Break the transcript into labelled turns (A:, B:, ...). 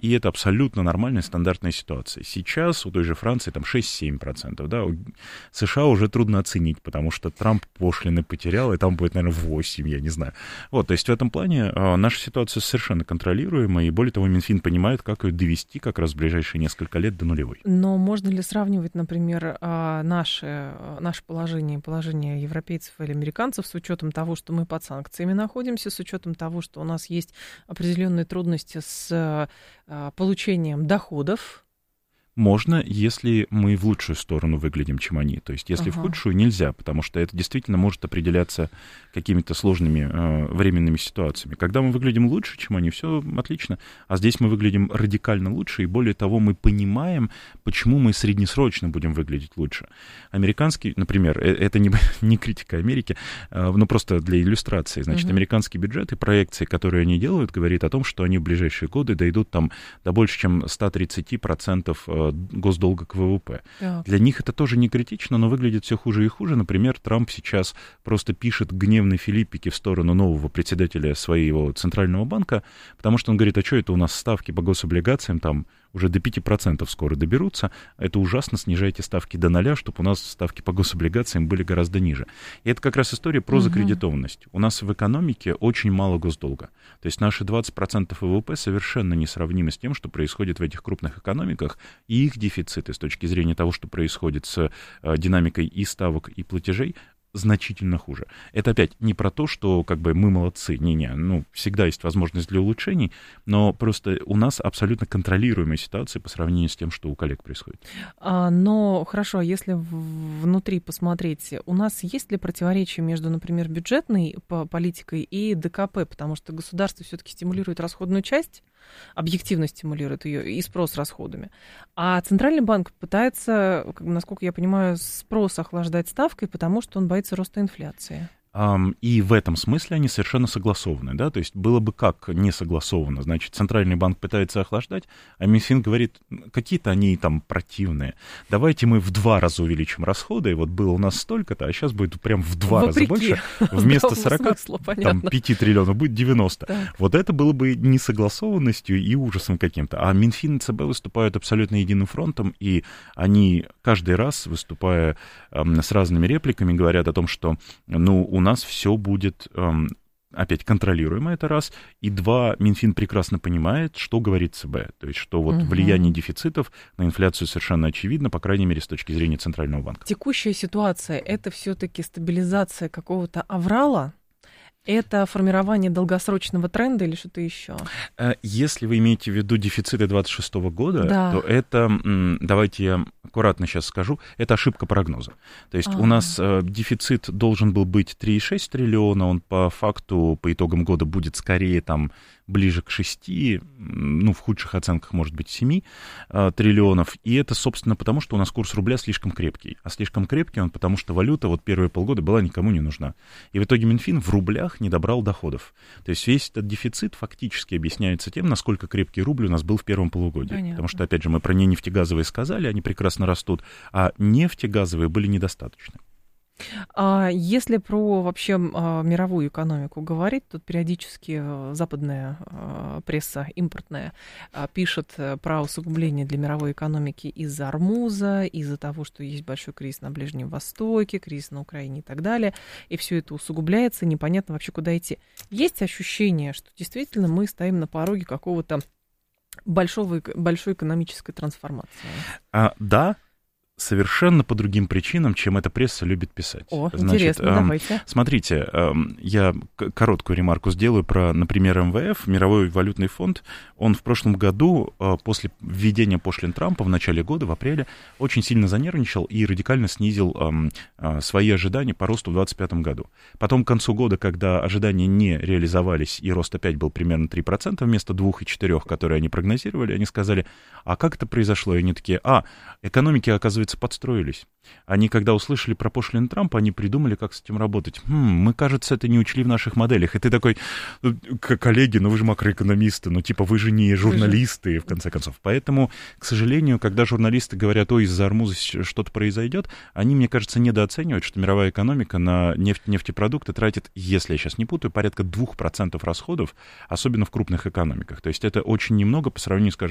A: и это абсолютно нормальная стандартная ситуация. Сейчас у той же Франции там 6-7%, да, у США уже трудно оценить, потому что Трамп пошлины потерял, и там будет, наверное, 8, я не знаю. Вот, то есть в этом плане наша ситуация совершенно контролируема, и более того, Минфин понимает, как ее довести как раз в ближайшие несколько лет до нулевой.
B: Но можно ли сравнивать, например, наше положение, положение европейцев или американцев с учетом того, что мы под санкциями находимся, с учетом того, что у нас есть определенные трудности с получением доходов?
A: Можно, если мы в лучшую сторону выглядим, чем они. То есть если в худшую, нельзя, потому что это действительно может определяться какими-то сложными временными ситуациями. Когда мы выглядим лучше, чем они, все отлично. А здесь мы выглядим радикально лучше, и более того, мы понимаем, почему мы среднесрочно будем выглядеть лучше. Американский, например, это не критика Америки, но просто для иллюстрации. Значит, американский бюджет и проекции, которые они делают, говорит о том, что они в ближайшие годы дойдут там до больше, чем 130% госдолга к ВВП. Так. Для них это тоже не критично, но выглядит все хуже и хуже. Например, Трамп сейчас просто пишет гневной филиппике в сторону нового председателя своего центрального банка, потому что он говорит, а что это у нас ставки по гособлигациям там уже до 5% скоро доберутся, это ужасно, снижайте ставки до 0, чтобы у нас ставки по гособлигациям были гораздо ниже. И это как раз история про закредитованность. У нас в экономике очень мало госдолга. То есть наши 20% ВВП совершенно несравнимы с тем, что происходит в этих крупных экономиках, и их дефициты с точки зрения того, что происходит с динамикой и ставок, и платежей, значительно хуже. Это опять не про то, что как бы мы молодцы, всегда есть возможность для улучшений, но просто у нас абсолютно контролируемая ситуация по сравнению с тем, что у коллег происходит.
B: Но хорошо, если внутри посмотреть, у нас есть ли противоречие между, например, бюджетной политикой и ДКП, потому что государство все-таки стимулирует расходную часть, объективно стимулирует ее и спрос расходами. А Центральный банк пытается, насколько я понимаю, спрос охлаждать ставкой, потому что он боится роста инфляции.
A: И в этом смысле они совершенно согласованы, да, то есть было бы как не согласовано, значит, Центральный банк пытается охлаждать, а Минфин говорит, какие-то они там противные, давайте мы в 2 раза увеличим расходы, и вот было у нас столько-то, а сейчас будет прям в 2 раза больше, вместо 40, там 5 триллионов будет 90. Так. Вот это было бы несогласованностью и ужасом каким-то, а Минфин и ЦБ выступают абсолютно единым фронтом, и они каждый раз, выступая с разными репликами, говорят о том, что, у нас все будет, опять, контролируемо, это раз, и 2, Минфин прекрасно понимает, что говорит ЦБ, то есть, что вот влияние дефицитов на инфляцию совершенно очевидно, по крайней мере, с точки зрения Центрального банка.
B: Текущая ситуация — это все-таки стабилизация какого-то аврала? Это формирование долгосрочного тренда или что-то еще?
A: Если вы имеете в виду дефициты 2026 года, то это, давайте я аккуратно сейчас скажу, это ошибка прогноза. То есть у нас дефицит должен был быть 3,6 триллиона, он по факту, по итогам года будет скорее там ближе к 6, в худших оценках, может быть, 7 триллионов. И это, собственно, потому, что у нас курс рубля слишком крепкий. А слишком крепкий он потому, что валюта вот первые полгода была никому не нужна. И в итоге Минфин в рублях не добрал доходов. То есть весь этот дефицит фактически объясняется тем, насколько крепкий рубль у нас был в первом полугодии. Понятно. Потому что, опять же, мы про нефтегазовые сказали, они прекрасно растут, а нефтегазовые были недостаточны.
B: Если про вообще мировую экономику говорить, тут периодически западная пресса, импортная, пишет про усугубление для мировой экономики из-за Ормуза, из-за того, что есть большой кризис на Ближнем Востоке, кризис на Украине и так далее, и все это усугубляется, непонятно вообще, куда идти. Есть ощущение, что действительно мы стоим на пороге какого-то большой экономической трансформации?
A: Да. Совершенно по другим причинам, чем эта пресса любит писать.
B: Интересно, давайте.
A: Смотрите, я короткую ремарку сделаю про, например, МВФ, Мировой валютный фонд. Он в прошлом году, после введения пошлин Трампа в начале года, в апреле, очень сильно занервничал и радикально снизил свои ожидания по росту в 2025 году. Потом к концу года, когда ожидания не реализовались, и рост опять был примерно 3% вместо 2,4%, которые они прогнозировали, они сказали, а как это произошло? И они такие, экономики, оказывается, подстроились. Они, когда услышали про пошлины Трампа, они придумали, как с этим работать. Мы, кажется, это не учли в наших моделях. И ты такой, коллеги, вы же макроэкономисты, вы же не журналисты, в конце концов. Поэтому, к сожалению, когда журналисты говорят, из-за Ормуза что-то произойдет, они, мне кажется, недооценивают, что мировая экономика на нефтепродукты тратит, если я сейчас не путаю, порядка 2% расходов, особенно в крупных экономиках. То есть это очень немного по сравнению, скажем,